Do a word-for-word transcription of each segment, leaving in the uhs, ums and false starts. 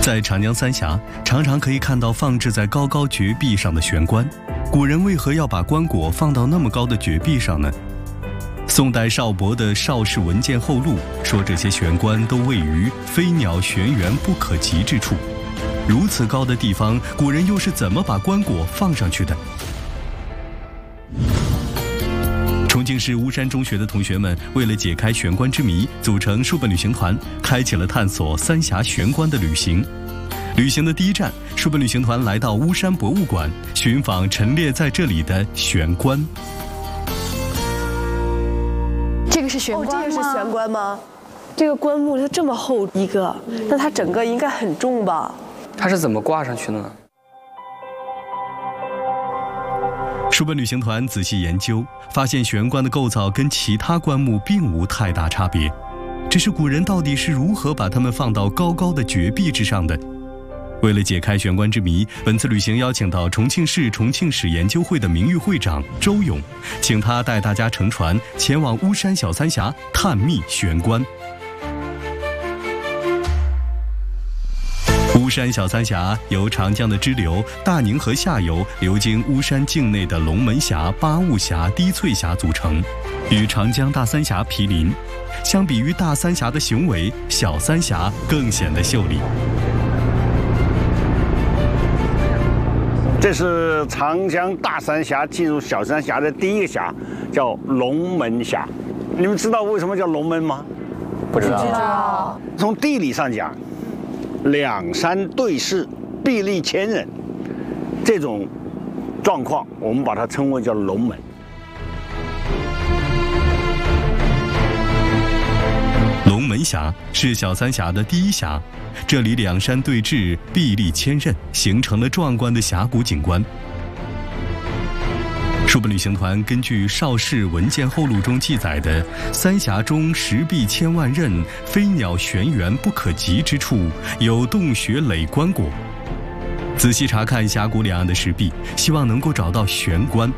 在长江三峡，常常可以看到放置在高高绝壁上的悬棺。古人为何要把棺椁放到那么高的绝壁上呢？宋代邵伯的《邵氏文鉴后录》说，这些悬棺都位于飞鸟玄源不可及之处。如此高的地方，古人又是怎么把棺椁放上去的？重庆市巫山中学的同学们为了解开悬棺之谜，组成书本旅行团，开启了探索三峡悬棺的旅行。旅行的第一站，书本旅行团来到巫山博物馆，寻访陈列在这里的悬棺。 这个是悬棺吗？ 哦，这个是悬棺吗？这个棺木它这么厚一个，那它整个应该很重吧？ 它是怎么挂上去的呢？ 书本旅行团仔细研究，发现悬棺的构造跟其他棺木并无太大差别，只是古人到底是如何把它们放到高高的绝壁之上的？为了解开悬棺之谜，本次旅行邀请到重庆市重庆史研究会的名誉会长周勇，请他带大家乘船前往巫山小三峡探秘悬棺。巫山小三峡由长江的支流大宁河下游流经巫山境内的龙门峡、八雾峡、滴翠峡组成，与长江大三峡毗邻。相比于大三峡的雄伟，小三峡更显得秀丽。 这是长江大三峡进入小三峡的第一个峡，叫龙门峡。你们知道为什么叫龙门吗？ 不知道。 知道。 从地理上讲，两山对峙，壁立千仞，这种状况，我们把它称为叫龙门。 龙门峡是小三峡的第一峡，这里两山对峙，壁立千仞，形成了壮观的峡谷景观。书本旅行团根据《邵氏文鉴后录》中记载的“三峡中石壁千万仞，飞鸟玄源不可及之处，有洞穴垒棺椁”，仔细查看峡谷两岸的石壁，希望能够找到悬棺。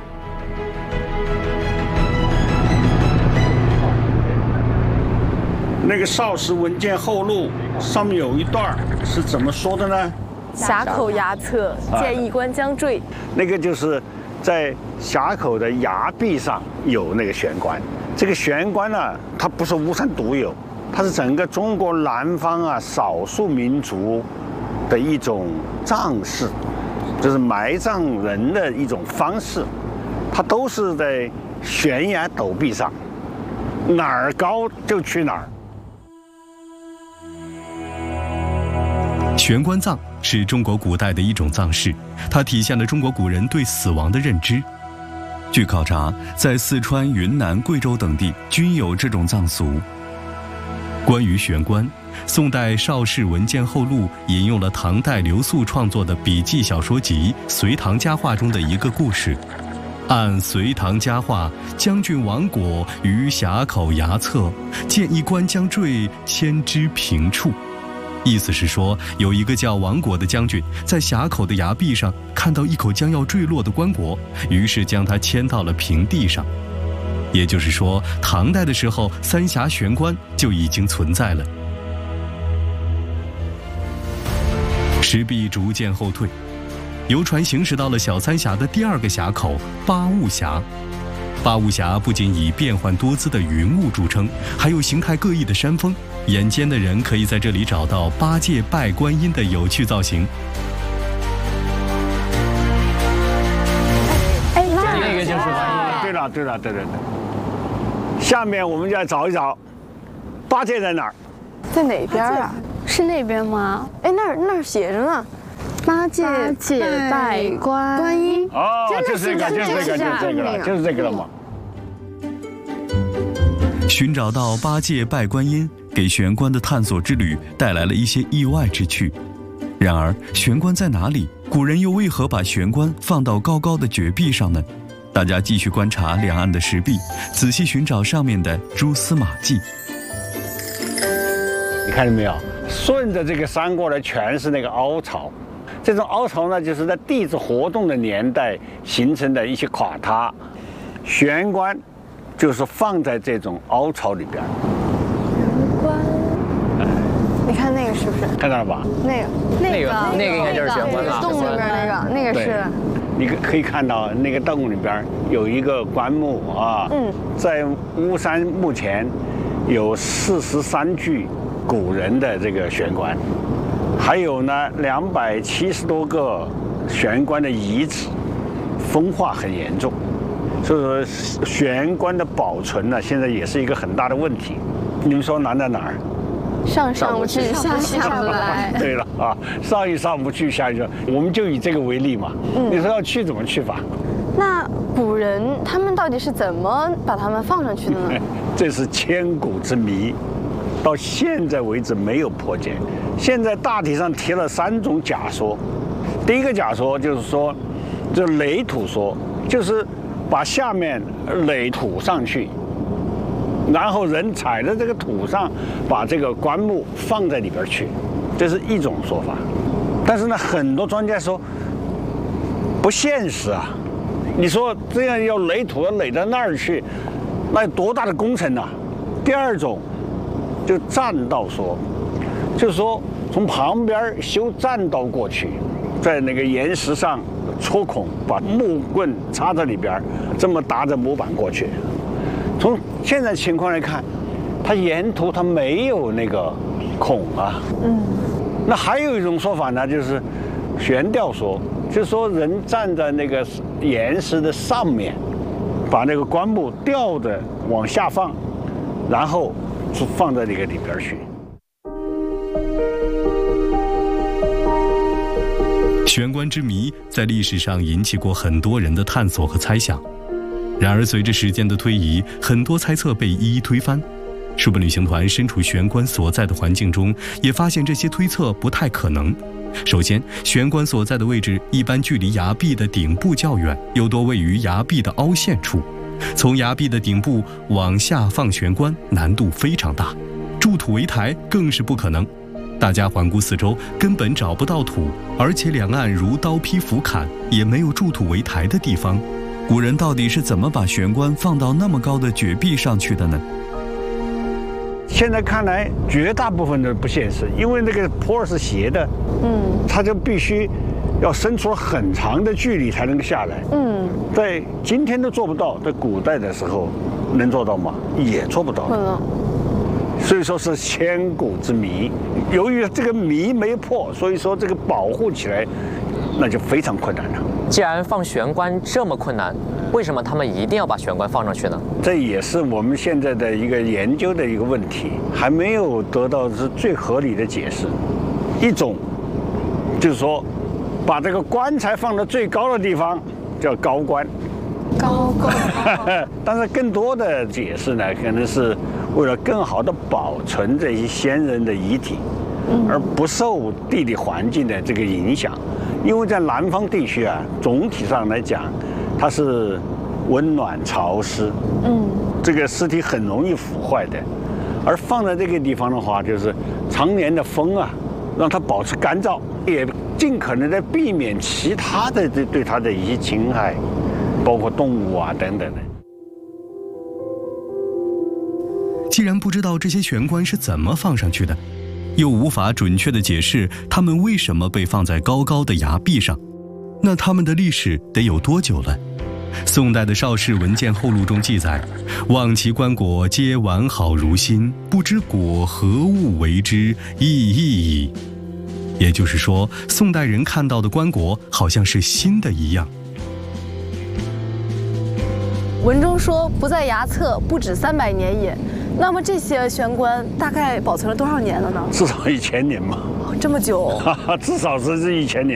那个《邵氏文鉴后录》上面有一段是怎么说的呢？ 峡口崖侧见一棺将坠， 那个就是在峡口的崖壁上有那个悬棺。这个悬棺呢，它不是巫山独有，它是整个中国南方啊少数民族的一种葬式，就是埋葬人的一种方式。它都是在悬崖陡壁上，哪儿高就去哪儿。 悬棺葬是中国古代的一种葬式，它体现了中国古人对死亡的认知。据考察，在四川、云南、贵州等地均有这种葬俗。关于悬棺，宋代《邵氏文鉴后录》引用了唐代刘肃创作的笔记小说集《隋唐佳话》中的一个故事。按《隋唐佳话》，将军王果于峡口崖侧见一棺将坠，牵之平处。意思是说，有一个叫王果的将军在峡口的崖壁上看到一口将要坠落的棺椁，于是将它牵到了平地上。也就是说，唐代的时候，三峡悬棺就已经存在了。石壁逐渐后退，游船行驶到了小三峡的第二个峡口八雾峡。八雾峡不仅以变幻多姿的云雾著称，还有形态各异的山峰。眼尖的人可以在这里找到八戒拜观音的有趣造型。 哎，那那个就是观音。 对了，对了，对对对。下面我们就要找一找，八戒在哪儿？ 在哪边啊？ 是那边吗？ 哎，那儿那儿写着呢， 八戒拜观观音。 哦，就是这个，就是这个，就是这个了，就是这个了嘛。 寻找到八戒拜观音，给悬棺的探索之旅带来了一些意外之趣。然而，悬棺在哪里？古人又为何把悬棺放到高高的绝壁上呢？大家继续观察两岸的石壁，仔细寻找上面的蛛丝马迹。 你看见没有？顺着这个山过来，全是那个凹槽。这种凹槽呢，就是在地质活动的年代形成的一些垮塌。悬棺就是放在这种凹槽里边。 悬棺， 你看那个是不是？ 看到了吧？ 那个， 那个那个应该就是玄关了。 洞里边那个，那个是。 你可以看到那个洞里边有一个棺木啊。嗯。在巫山目前有四十三具古人的这个玄关，还有呢两百七十多个玄关的遗址，风化很严重。所以说，玄关的保存呢，现在也是一个很大的问题。你们说难在哪儿？ 上上不去，下下不来。 对了啊，上一上不去，下一上，我们就以这个为例嘛。嗯，你说要去怎么去法？ 那古人他们到底是怎么把他们放上去的呢？ 这是千古之谜，到现在为止没有破解。现在大体上提了三种假说。第一个假说就是说，就垒土说，就是把下面垒土上去，然后人踩在这个土上，把这个棺木放在里边去，这是一种说法。但是呢，很多专家说不现实啊！你说这样要垒土，要垒到那儿去，那有多大的工程啊？第二种就栈道说，就是说从旁边修栈道过去，在那个岩石上戳孔，把木棍插在里边，这么搭着模板过去。从现在情况来看，它沿途它没有那个孔啊。嗯。那还有一种说法呢，就是悬吊说，就是说人站在那个岩石的上面，把那个棺木吊着往下放，然后就放在那个里边去。 玄关之谜在历史上引起过很多人的探索和猜想，然而随着时间的推移，很多猜测被一一推翻。书本旅行团身处玄关所在的环境中，也发现这些推测不太可能。首先，玄关所在的位置一般距离崖壁的顶部较远，又多位于崖壁的凹陷处，从崖壁的顶部往下放玄关难度非常大，筑土为台更是不可能。大家环顾四周，根本找不到土，而且两岸如刀劈斧砍，也没有筑土为台的地方。古人到底是怎么把玄关放到那么高的绝壁上去的呢？ 现在看来，绝大部分的不现实，因为那个坡是斜的，嗯，它就必须要伸出很长的距离才能下来，嗯，在今天都做不到，在古代的时候能做到吗？也做不到。嗯。所以说是千古之谜。由于这个谜没破，所以说这个保护起来，那就非常困难了。 既然放玄关这么困难，为什么他们一定要把玄关放上去呢？ 这也是我们现在的一个研究的一个问题，还没有得到是最合理的解释。一种就是说，把这个棺材放到最高的地方叫高棺。 高棺。 但是更多的解释呢，可能是为了更好的保存这些先人的遗体，而不受地理环境的这个影响。因为在南方地区啊，总体上来讲，它是温暖潮湿，嗯，这个尸体很容易腐坏的。而放在这个地方的话，就是常年的风啊，让它保持干燥，也尽可能的避免其他的对对它的一些侵害，包括动物啊等等的。 既然不知道这些玄关是怎么放上去的，又无法准确地解释它们为什么被放在高高的崖壁上，那它们的历史得有多久了？宋代的邵氏文件后录中记载，望其棺椁皆完好如新，不知椁何物为之，异异矣。也就是说，宋代人看到的棺椁好像是新的一样。 文中说不在崖侧，不止三百年也。那么这些玄关大概保存了多少年了呢？ 至少一千年嘛。 这么久？ 至少是一千年。